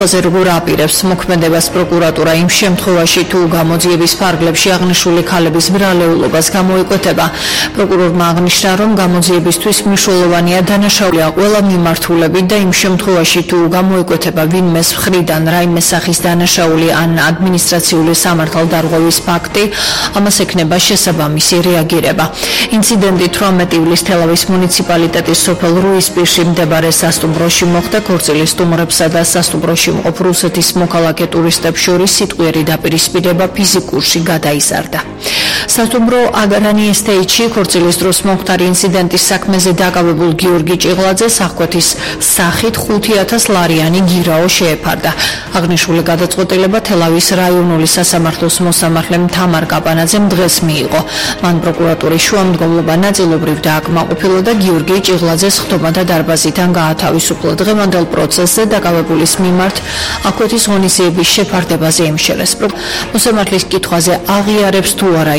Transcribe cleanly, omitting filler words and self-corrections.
როგორ აპირებს მოქმედებას პროკურატურა იმ შემთხვევაში, თუ გამოძიების ფარგლებში აღნიშნული ქალების ბრალეულობას გამოიკვეთება. პროკურორმა აღნიშნა, რომ გამოძიებისთვის მნიშვნელოვანია დანაშაულია ყველა მიმართულებით და იმ შემთხვევაში, თუ გამოიკვეთება ვინმეს მხრიდან რაიმე სახის დანაშაული ან ადმინისტრაციული სამართალდარღვევის ფაქტი, ამას ექნება შესაბამისი რეაგირება. ინციდენტი 18 ივლისს თელავის მუნიციპალიტეტის სოფელ რუისპირში მდებარე სასტუმროში მოხდა. ქორწილის სტუმრებსა და სასტუმროში მყოფ რუსეთის მოქალაქე ტურისტებს შორის სიტყვიერი დაპირისპირება ფიზიკურში გადაიზარდა. სასტუმრო აგარანი ესტეიტში ქორწილის დროს მომხდარი ინციდენტის საქმეზე დაკავებულ გიორგი ჭიღლაძეს აღკვეთის სახით 5,000 ლარიანი გირაო შეეფარდა. აღნიშნული გადაწყვეტილება თელავის რაიონული სასამართლოს მოსამართლემ თამარ კაპანაძემ დღეს მიიღო. მან პროკურატურის შუამდგომლობა ნაწილობრივ დააკმაყოფილა და გიორგი ჭიღლაძეს ხდომა და დარბაზიდან გაათავისუფლა. დღევანდელ პროცესზე დაკავებულის მიმართ აქვეთის ღონისძიების შეფარდებაზე ემშელეს. მოსამართლის კითხვაზე აღიარებს თუ არა